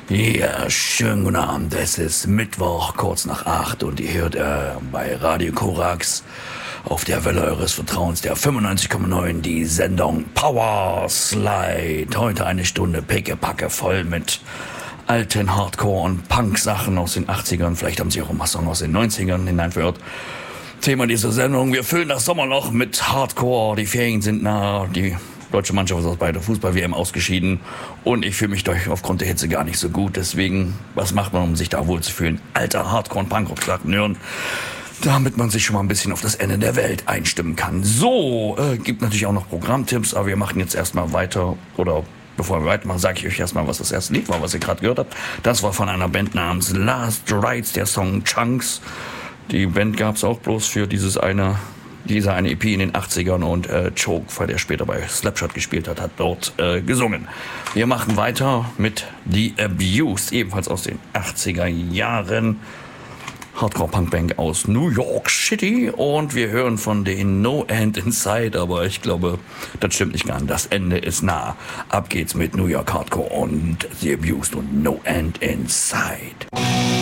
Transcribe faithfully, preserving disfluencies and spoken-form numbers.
Ja, schönen guten Abend. Es ist Mittwoch, kurz nach acht und ihr hört äh, bei Radio Korax auf der Welle eures Vertrauens, der fünfundneunzig Komma neun, die Sendung Power Slide. Heute eine Stunde pickepacke voll mit alten Hardcore- und Punk-Sachen aus den achtzigern. Vielleicht haben sie auch immer Song aus den neunzigern hineinverirrt. Thema dieser Sendung: Wir füllen das Sommerloch mit Hardcore. Die Ferien sind nah, die deutsche Mannschaft ist aus bei der Fußball-W M ausgeschieden und ich fühle mich durch aufgrund der Hitze gar nicht so gut. Deswegen, was macht man, um sich da wohl zu fühlen? Alter Hardcore- und Punkrock-Sachen hören, damit man sich schon mal ein bisschen auf das Ende der Welt einstimmen kann. So, äh, gibt natürlich auch noch Programmtipps, aber wir machen jetzt erstmal weiter, oder bevor wir weitermachen, sage ich euch erstmal, was das erste Lied war, was ihr gerade gehört habt. Das war von einer Band namens Last Rites, der Song Chunks. Die Band gab es auch bloß für dieses eine, dieser eine E P in den achtzigern und äh, Choke, weil der später bei Slapshot gespielt hat, hat dort äh, gesungen. Wir machen weiter mit The Abused, ebenfalls aus den achtziger Jahren. Hardcore-Punk-Band aus New York City und wir hören von den No End Inside, aber ich glaube, das stimmt nicht ganz. Das Ende ist nah. Ab geht's mit New York Hardcore und The Abused und No End Inside.